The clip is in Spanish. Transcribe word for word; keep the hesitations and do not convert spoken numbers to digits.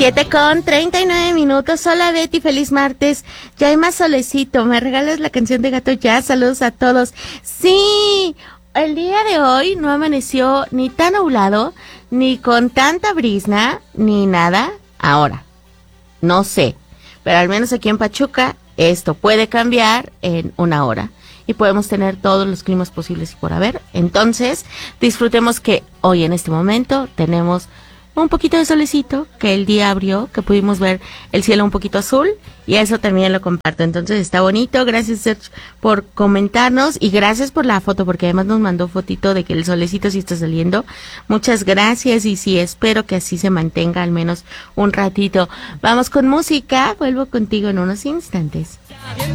Siete con treinta y nueve minutos. Hola Betty, feliz martes. Ya hay más solecito. ¿Me regalas la canción de Gato Jazz? Saludos a todos. Sí, el día de hoy no amaneció ni tan nublado, ni con tanta brisna, ni nada. Ahora, no sé, pero al menos aquí en Pachuca esto puede cambiar en una hora. Y podemos tener todos los climas posibles y por haber. Entonces, disfrutemos que hoy en este momento tenemos un poquito de solecito, que el día abrió, que pudimos ver el cielo un poquito azul, y eso también lo comparto. Entonces está bonito. Gracias, Sergio, por comentarnos, y gracias por la foto, porque además nos mandó fotito de que el solecito sí está saliendo. Muchas gracias, y sí, espero que así se mantenga al menos un ratito. Vamos con música, vuelvo contigo en unos instantes.